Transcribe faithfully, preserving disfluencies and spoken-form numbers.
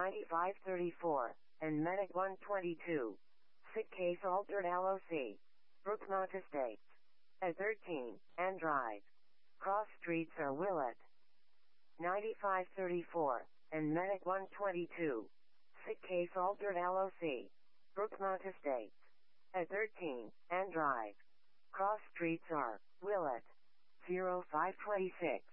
ninety-five thirty-four, and Medic one twenty-two. Sick case altered L O C. Brookmont Estates. At thirteen, and Drive. Cross streets are Willett. ninety-five thirty-four, and Medic one twenty-two. Sick case altered L O C. Brookmont Estates. At thirteen, and Drive. Cross streets are Willett. zero five twenty-six.